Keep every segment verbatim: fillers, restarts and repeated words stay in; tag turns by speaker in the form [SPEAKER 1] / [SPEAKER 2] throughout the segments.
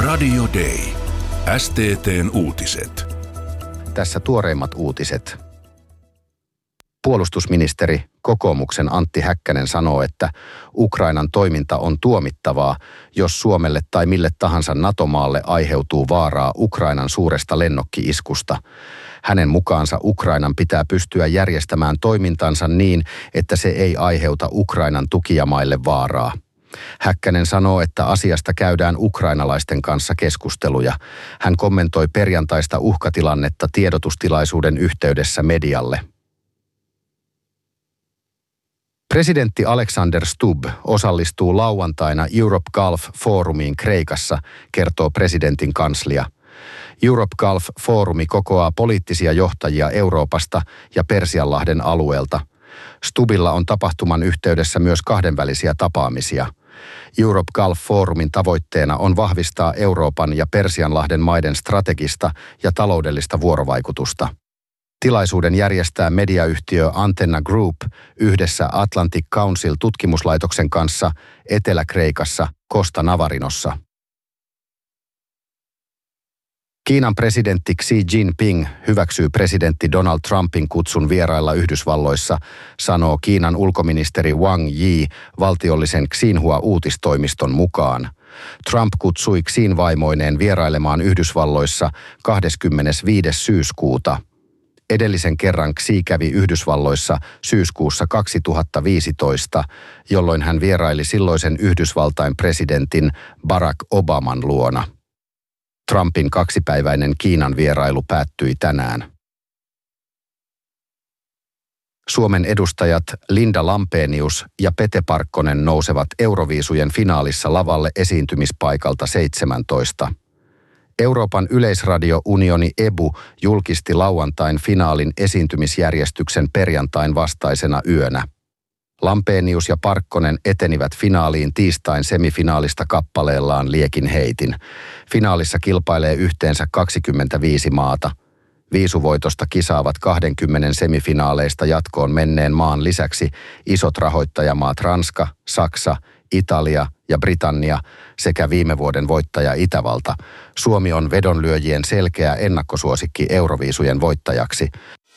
[SPEAKER 1] Radio Day. S T T:n uutiset.
[SPEAKER 2] Tässä tuoreimmat uutiset. Puolustusministeri, kokoomuksen Antti Häkkänen sanoo, että Ukrainan toiminta on tuomittavaa, jos Suomelle tai mille tahansa NATO-maalle aiheutuu vaaraa Ukrainan suuresta lennokki-iskusta. Hänen mukaansa Ukrainan pitää pystyä järjestämään toimintansa niin, että se ei aiheuta Ukrainan tukijamaille vaaraa. Häkkänen sanoo, että asiasta käydään ukrainalaisten kanssa keskusteluja. Hän kommentoi perjantaista uhkatilannetta tiedotustilaisuuden yhteydessä medialle. Presidentti Alexander Stubb osallistuu lauantaina Europe Gulf-foorumiin Kreikassa, kertoo presidentin kanslia. Europe Gulf-foorumi kokoaa poliittisia johtajia Euroopasta ja Persianlahden alueelta. Stubbilla on tapahtuman yhteydessä myös kahdenvälisiä tapaamisia. Europe Gulf-foorumin tavoitteena on vahvistaa Euroopan ja Persianlahden maiden strategista ja taloudellista vuorovaikutusta. Tilaisuuden järjestää mediayhtiö Antenna Group yhdessä Atlantic Council-tutkimuslaitoksen kanssa Etelä-Kreikassa Costa Navarinossa. Kiinan presidentti Xi Jinping hyväksyy presidentti Donald Trumpin kutsun vierailla Yhdysvalloissa, sanoo Kiinan ulkoministeri Wang Yi valtiollisen Xinhua-uutistoimiston mukaan. Trump kutsui Xin vaimoineen vierailemaan Yhdysvalloissa kahdeskymmenesviides syyskuuta. Edellisen kerran Xi kävi Yhdysvalloissa syyskuussa kaksituhattaviisitoista, jolloin hän vieraili silloisen Yhdysvaltain presidentin Barack Obaman luona. Trumpin kaksipäiväinen Kiinan vierailu päättyi tänään. Suomen edustajat Linda Lampenius ja Pete Parkkonen nousevat Euroviisujen finaalissa lavalle esiintymispaikalta seitsemäntoista. Euroopan yleisradio-unioni E B U julkisti lauantain finaalin esiintymisjärjestyksen perjantain vastaisena yönä. Lampenius ja Parkkonen etenivät finaaliin tiistain semifinaalista kappaleellaan Liekin heitin. Finaalissa kilpailee yhteensä kaksikymmentäviisi maata. Viisuvoitosta kisaavat kaksikymmentä semifinaaleista jatkoon menneen maan lisäksi isot rahoittajamaat Ranska, Saksa, Italia ja Britannia sekä viime vuoden voittaja Itävalta. Suomi on vedonlyöjien selkeä ennakkosuosikki Euroviisujen voittajaksi.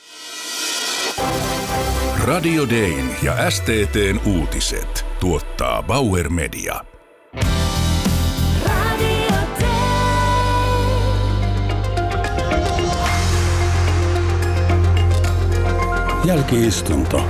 [SPEAKER 1] Radio Dayn ja S T T:n uutiset tuottaa Bauer Media.
[SPEAKER 3] Jälki-istunto.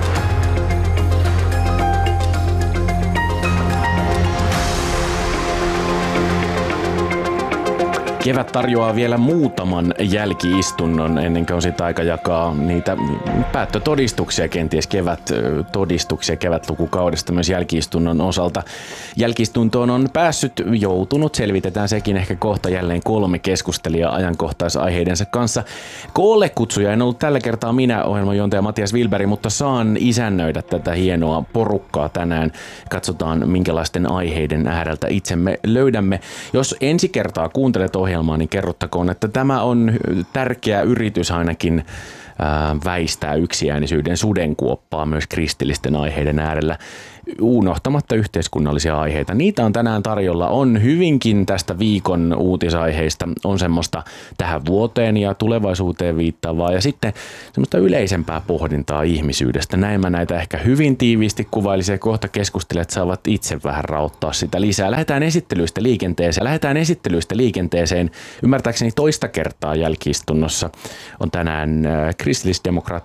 [SPEAKER 4] Kevät tarjoaa vielä muutaman jälki-istunnon ennen kuin on sitten aika jakaa niitä päättötodistuksia, kenties kevättodistuksia kevätlukukaudesta myös jälki-istunnon osalta. Jälki-istuntoon on päässyt, joutunut, selvitetään sekin ehkä kohta jälleen kolme keskustelijaa ajankohtaisaiheidensa kanssa. Koolle kutsuja en ollut tällä kertaa minä, ohjelmanjuontaja Matias Wilberg, mutta saan isännöidä tätä hienoa porukkaa tänään. Katsotaan minkälaisten aiheiden ääreltä itsemme löydämme. Jos ensi kertaa kuuntelet ohjelmaa, niin kerrottakoon, että tämä on tärkeä yritys ainakin ää, väistää yksiäänisyyden sudenkuoppaa myös kristillisten aiheiden äärellä, unohtamatta yhteiskunnallisia aiheita. Niitä on tänään tarjolla. On hyvinkin tästä viikon uutisaiheista, on semmoista tähän vuoteen ja tulevaisuuteen viittaavaa ja sitten semmoista yleisempää pohdintaa ihmisyydestä. Näin mä näitä ehkä hyvin tiiviisti kuvailisia. Kohta keskustelijat saavat itse vähän rauttaa sitä lisää. Lähdetään esittelyistä liikenteeseen. Lähdetään esittelyistä liikenteeseen. Ymmärtääkseni toista kertaa jälki-istunnossa on tänään kristillisdemokraatti